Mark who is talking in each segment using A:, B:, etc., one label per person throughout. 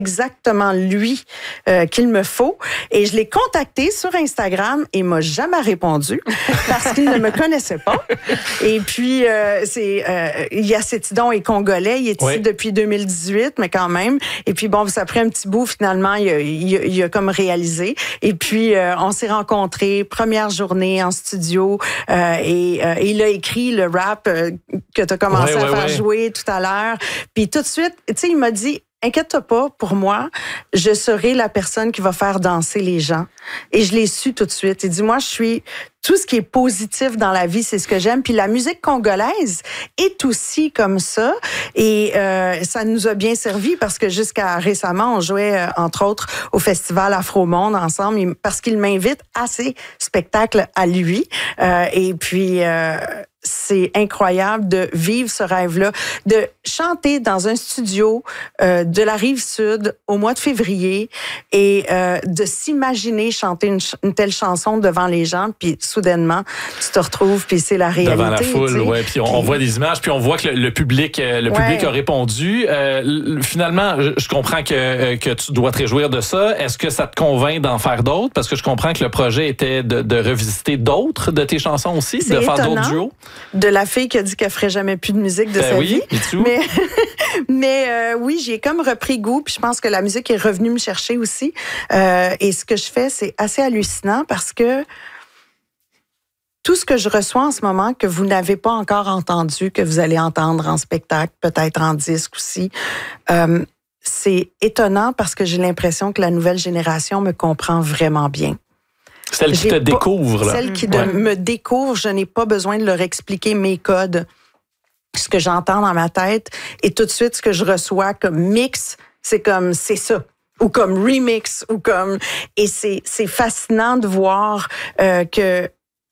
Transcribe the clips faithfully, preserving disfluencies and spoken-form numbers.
A: exactement lui euh, qu'il me faut. Et je l'ai contacté sur Instagram et il m'a jamais répondu parce qu'il ne me connaissait pas. Et puis, euh, c'est euh, Yacet Tidon est congolais. Il est
B: oui.
A: ici depuis deux mille dix-huit, mais quand même. Et puis, bon, ça a pris un petit bout, finalement, il a, il a, il a comme réalisé. Et puis, euh, on s'est rencontrés, première journée en studio, euh, et, euh, et il a écrit le rap euh, que tu as commencé
B: ouais,
A: à
B: ouais,
A: faire
B: ouais.
A: jouer tout à l'heure. Puis tout de suite, tu sais, il m'a dit, inquiète-toi pas, pour moi, je serai la personne qui va faire danser les gens. Et je l'ai su tout de suite. Il dit, moi, je suis... Tout ce qui est positif dans la vie, c'est ce que j'aime. Puis la musique congolaise est aussi comme ça. Et euh, ça nous a bien servi parce que jusqu'à récemment, on jouait, euh, entre autres, au Festival Afro-Monde ensemble parce qu'il m'invite à ses spectacles à lui. Euh, et puis... Euh, c'est incroyable de vivre ce rêve-là, de chanter dans un studio euh, de la Rive-Sud au mois de février et euh, de s'imaginer chanter une, ch- une telle chanson devant les gens, puis soudainement, tu te retrouves, puis c'est la réalité.
B: Devant la foule, oui. Puis on,
A: puis...
B: on voit des images, puis on voit que le, le public le
A: ouais.
B: public a répondu. Euh, finalement, je, je comprends que, que tu dois te réjouir de ça. Est-ce que ça te convainc d'en faire d'autres? Parce que je comprends que le projet était de, de revisiter d'autres de tes chansons aussi,
A: c'est
B: de faire
A: étonnant.
B: d'autres duos.
A: De la fille qui a dit qu'elle ferait jamais plus de musique de
B: ben
A: sa
B: oui,
A: vie.
B: Et tout.
A: Mais, mais euh, oui, j'ai comme repris goût, puis je pense que la musique est revenue me chercher aussi. Euh, et ce que je fais, c'est assez hallucinant parce que tout ce que je reçois en ce moment, que vous n'avez pas encore entendu, que vous allez entendre en spectacle, peut-être en disque aussi, euh, c'est étonnant parce que j'ai l'impression que la nouvelle génération me comprend vraiment bien.
B: Celle qui te
A: J'ai
B: découvre.
A: Pas,
B: là.
A: celle qui ouais. de, me découvre, je n'ai pas besoin de leur expliquer mes codes, ce que j'entends dans ma tête. Et tout de suite, ce que je reçois comme mix, c'est comme, c'est ça. Ou comme remix, ou comme... Et c'est, c'est fascinant de voir euh, que...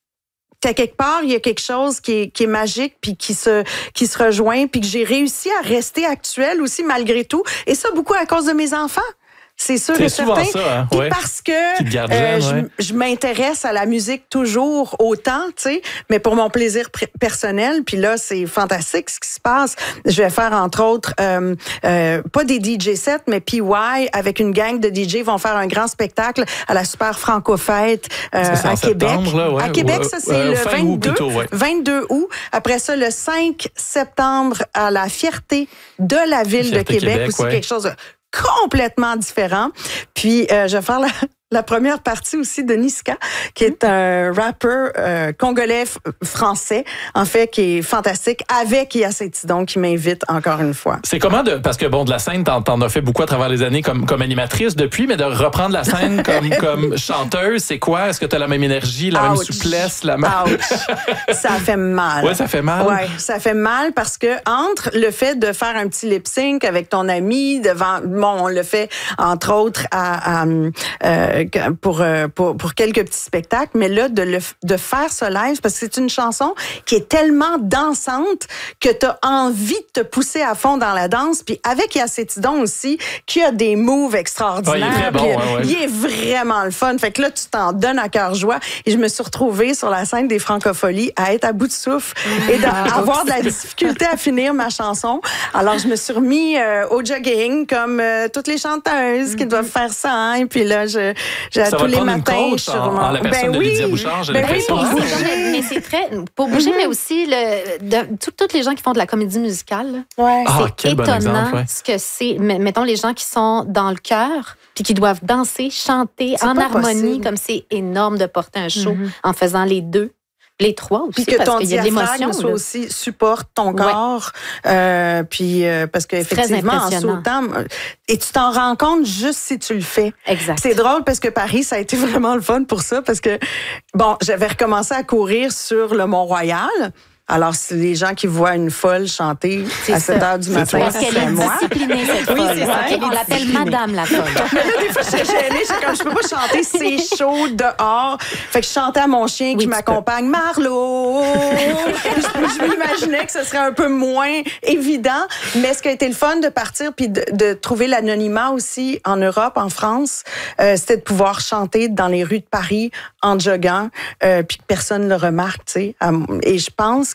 A: qu'à quelque part, il y a quelque chose qui est, qui est magique, puis qui se, qui se rejoint, puis que j'ai réussi à rester actuelle aussi, malgré tout. Et ça, beaucoup à cause de mes enfants. C'est sûr
B: c'est
A: et
B: souvent
A: certain.
B: Ça, hein?
A: Puis
B: ouais.
A: parce que
B: jeune,
A: euh,
B: ouais.
A: je, je m'intéresse à la musique toujours autant, tu sais, mais pour mon plaisir pr- personnel. Puis là, c'est fantastique ce qui se passe. Je vais faire, entre autres, euh, euh, pas des D J sets, mais P Y avec une gang de D J vont faire un grand spectacle à la Super Franco-Fête euh, à Québec.
B: Là, ouais.
A: À Québec, ça, c'est euh, le vingt-deux,
B: plutôt, ouais.
A: vingt-deux août. Après ça, le cinq septembre, à la Fierté de la ville Fierté de Québec, Québec aussi ouais. quelque chose de complètement différent. Puis, euh, je vais faire la, la première partie aussi de Niska, qui est un rappeur euh, congolais f- français, en fait, qui est fantastique, avec Yacet Tidon, qui m'invite encore une fois.
B: C'est comment de... Parce que, bon, de la scène, t'en, t'en as fait beaucoup à travers les années comme, comme animatrice depuis, mais de reprendre la scène comme, comme chanteuse, c'est quoi? Est-ce que t'as la même énergie, la Ouch. même souplesse? La même...
A: Ouch. Ça fait mal.
B: Ouais, ça fait mal.
A: Ouais, ça fait mal parce que entre le fait de faire un petit lip-sync avec ton ami devant... Bon, on le fait, entre autres, à... à euh, Pour, pour, pour quelques petits spectacles, mais là, de, le, de faire ce live, parce que c'est une chanson qui est tellement dansante que tu as envie de te pousser à fond dans la danse. Puis avec Yacet Tidon aussi, qui a des moves extraordinaires.
B: Ouais, il est très bon,
A: puis,
B: ouais, ouais.
A: Il est vraiment le fun. Fait que là, tu t'en donnes à cœur joie. Et je me suis retrouvée sur la scène des Francopholies à être à bout de souffle et d'avoir de la difficulté à finir ma chanson. Alors, je me suis remis euh, au jogging, comme euh, toutes les chanteuses mm-hmm. qui doivent faire ça. Hein, et puis là, je... J'ai
B: ça
A: tous
B: va
A: les
B: prendre
A: matins
B: une coach
A: sur
B: en,
A: mon...
B: en la personne
A: ben
B: de
A: oui,
B: Lydia Bouchard, j'ai
A: ben
B: l'impression.
A: Oui,
C: pour bouger, mais, mais c'est très... Pour bouger, mm-hmm. mais aussi le, de, tout, toutes les gens qui font de la comédie musicale.
A: Ouais.
B: Ah,
C: c'est
B: quel
C: étonnant
B: bon exemple, ouais.
C: ce que c'est. Mettons les gens qui sont dans le chœur puis qui doivent danser, chanter
A: c'est
C: en harmonie,
A: possible.
C: Comme c'est énorme de porter un show
A: mm-hmm.
C: en faisant les deux. Les trois aussi,
A: puis que
C: parce
A: ton
C: qu'il y a de l'émotion.
A: soit aussi supporte ton corps, ouais. euh, puis euh, parce qu'effectivement, en sautant, et tu t'en rends compte juste si tu le fais.
C: Exact.
A: C'est drôle parce que Paris, ça a été vraiment le fun pour ça, parce que, bon, j'avais recommencé à courir sur le Mont-Royal. Alors, c'est les gens qui voient une folle chanter
C: c'est
A: à sept heures du matin,
C: parce qu'elle est
A: moi.
C: disciplinée, cette
A: oui,
C: folle.
A: c'est ça.
C: Okay, on l'appelle Madame la folle.
A: Mais là, des fois, je suis gênée. Je suis comme, je peux pas chanter, c'est chaud dehors. Fait que je chantais à mon chien
C: oui,
A: qui m'accompagne, Marlo. je, je m'imaginais que ce serait un peu moins évident. Mais ce qui a été le fun de partir puis de, de trouver l'anonymat aussi en Europe, en France, euh, c'était de pouvoir chanter dans les rues de Paris en joguant, euh, puis que personne ne le remarque, tu sais. Et je pense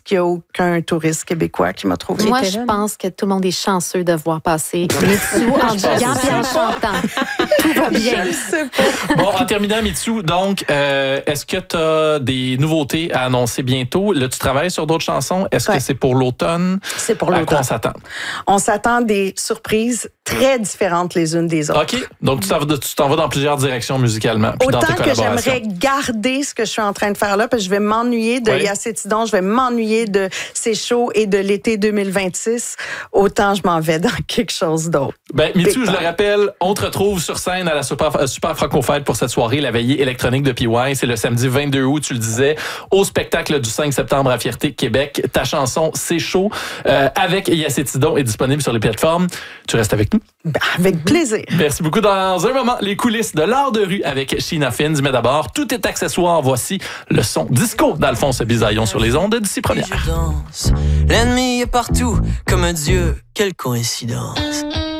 A: qu'il n'y a aucun touriste québécois qui m'a trouvé.
C: Moi, je pense que tout le monde est chanceux de voir passer Mitsou en gigant et en chantant. Tout va bien.
A: Je sais pas.
B: Bon, en terminant, Mitsou, donc, euh, est-ce que tu as des nouveautés à annoncer bientôt? Là, tu travailles sur d'autres chansons. Est-ce
A: ouais.
B: que c'est pour l'automne?
A: C'est pour
B: À
A: l'automne.
B: quoi on s'attend?
A: On s'attend des surprises très différentes les unes des autres.
B: OK. Donc, tu t'en vas, tu t'en vas dans plusieurs directions musicalement. Puis
A: Autant
B: dans tes
A: que
B: collaborations.
A: j'aimerais garder ce que je suis en train de faire là, parce que je vais m'ennuyer de
B: Oui.
A: Yacétidon, je vais m'ennuyer de C'est chaud et de l'été deux mille vingt-six, autant je m'en vais dans quelque chose d'autre.
B: Ben, Mitsou,
A: Big
B: je le
A: time.
B: rappelle, on te retrouve sur scène à la Super, euh, Super Franco-Fête pour cette soirée, la veillée électronique de P Y. C'est le samedi vingt-deux août, tu le disais, au spectacle du cinq septembre à Fierté, Québec. Ta chanson C'est chaud euh, avec Yacétidon est disponible sur les plateformes. Tu restes avec nous?
A: Ben, avec plaisir.
B: Merci beaucoup. Dans un moment, les coulisses de l'art de rue avec Sheena Fins. Mais d'abord, tout est accessoire. Voici le son disco d'Alphonse Bisaillon sur les ondes d'ici première.
D: Je danse. L'ennemi est partout, comme un dieu, quelle coïncidence.